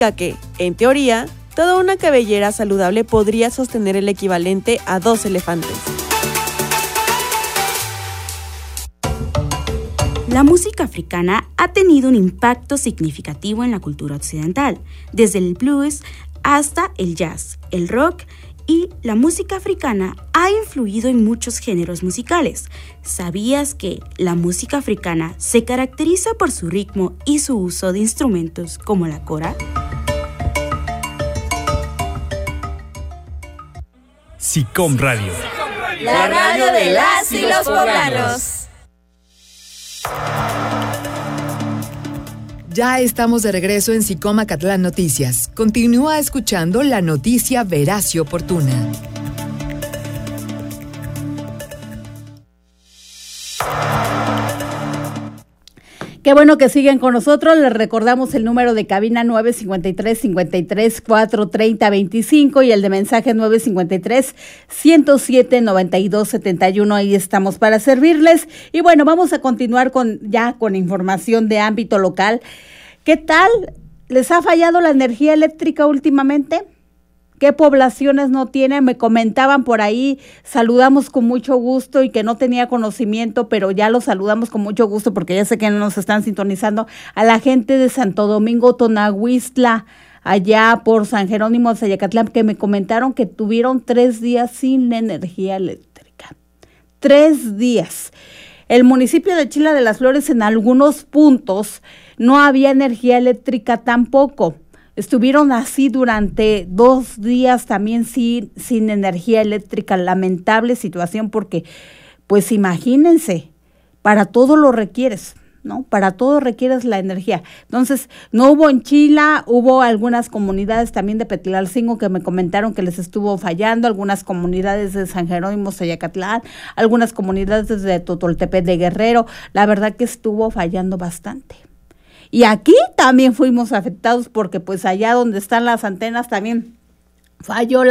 ya que, en teoría, toda una cabellera saludable podría sostener el equivalente a 2 elefantes. La música africana ha tenido un impacto significativo en la cultura occidental, desde el blues hasta el jazz, el rock y la música africana ha influido en muchos géneros musicales. ¿Sabías que la música africana se caracteriza por su ritmo y su uso de instrumentos como la kora? SICOM Radio. La radio de las y los poblanos. Ya estamos de regreso en SICOM Acatlán Noticias. Continúa escuchando la noticia veraz y oportuna. Qué bueno que siguen con nosotros. Les recordamos el número de cabina 953-53-430-25 y el de mensaje 953-107-9271. Ahí estamos para servirles. Y bueno, vamos a continuar con información de ámbito local. ¿Qué tal? ¿Les ha fallado la energía eléctrica últimamente? ¿Qué poblaciones no tienen? Me comentaban por ahí, saludamos con mucho gusto y que no tenía conocimiento, pero ya los saludamos con mucho gusto porque ya sé que nos están sintonizando, a la gente de Santo Domingo, Tonahuistla, allá por San Jerónimo de Zayacatlán, que me comentaron que tuvieron 3 días sin energía eléctrica. 3 días. El municipio de Chila de las Flores, en algunos puntos, no había energía eléctrica tampoco. Estuvieron así durante 2 días también sin energía eléctrica. Lamentable situación porque, pues imagínense, para todo lo requieres, ¿no? Para todo requieres la energía. Entonces, no hubo en Chila, hubo algunas comunidades también de Petlalcingo que me comentaron que les estuvo fallando, algunas comunidades de San Jerónimo, Zayacatlán, algunas comunidades de Totoltepec de Guerrero. La verdad que estuvo fallando bastante. Y aquí también fuimos afectados porque pues allá donde están las antenas también falló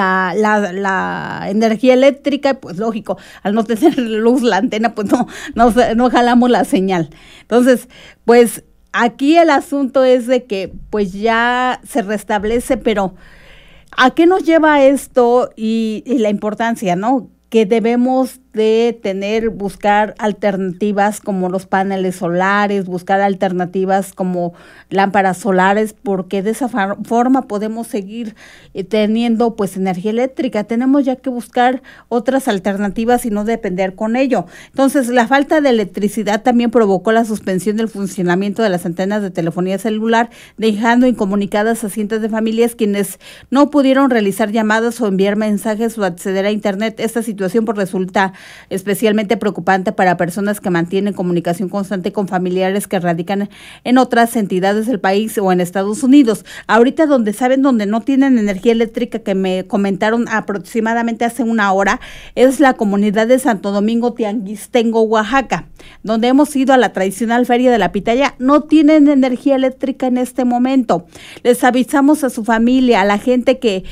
la energía eléctrica y pues lógico, al no tener luz la antena pues no jalamos la señal. Entonces, pues aquí el asunto es de que pues ya se restablece, pero ¿a qué nos lleva esto y la importancia, no? Que debemos de buscar alternativas como los paneles solares, buscar alternativas como lámparas solares, porque de esa forma podemos seguir teniendo pues energía eléctrica. Tenemos ya que buscar otras alternativas y no depender con ello. Entonces, la falta de electricidad también provocó la suspensión del funcionamiento de las antenas de telefonía celular, dejando incomunicadas a cientos de familias quienes no pudieron realizar llamadas o enviar mensajes o acceder a internet. Esta situación pues resulta especialmente preocupante para personas que mantienen comunicación constante con familiares que radican en otras entidades del país o en Estados Unidos. Ahorita donde no tienen energía eléctrica, que me comentaron aproximadamente hace 1 hora, es la comunidad de Santo Domingo Tianguistengo, Oaxaca, donde hemos ido a la tradicional feria de la pitaya. No tienen energía eléctrica en este momento. Les avisamos a su familia, a la gente que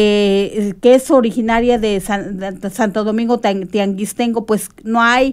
es originaria de Santo Domingo Tianguistengo, pues no hay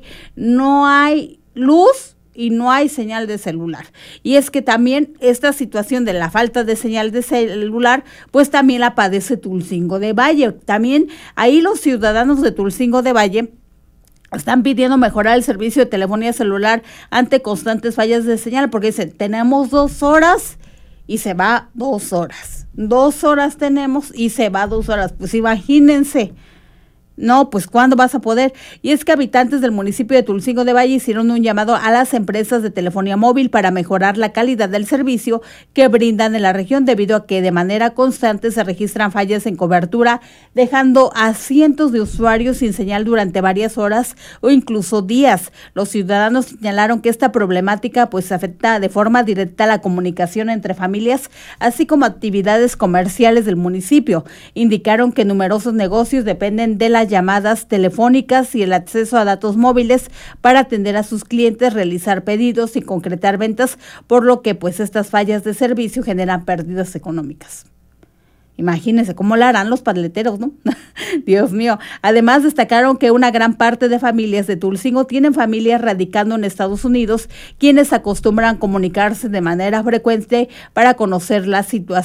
luz y no hay señal de celular. Y es que también esta situación de la falta de señal de celular, pues también la padece Tulcingo de Valle. También ahí los ciudadanos de Tulcingo de Valle están pidiendo mejorar el servicio de telefonía celular ante constantes fallas de señal, porque dicen, tenemos 2 horas y se va 2 horas. 2 horas tenemos y se va 2 horas. Pues imagínense. No, pues ¿cuándo vas a poder? Y es que habitantes del municipio de Tulcingo de Valle hicieron un llamado a las empresas de telefonía móvil para mejorar la calidad del servicio que brindan en la región, debido a que de manera constante se registran fallas en cobertura, dejando a cientos de usuarios sin señal durante varias horas o incluso días. Los ciudadanos señalaron que esta problemática pues afecta de forma directa la comunicación entre familias, así como actividades comerciales del municipio. Indicaron que numerosos negocios dependen de la llamadas telefónicas y el acceso a datos móviles para atender a sus clientes, realizar pedidos y concretar ventas, por lo que pues estas fallas de servicio generan pérdidas económicas. Imagínense cómo la harán los paleteros, ¿no? Dios mío. Además, destacaron que una gran parte de familias de Tulcingo tienen familias radicando en Estados Unidos, quienes acostumbran comunicarse de manera frecuente para conocer la situación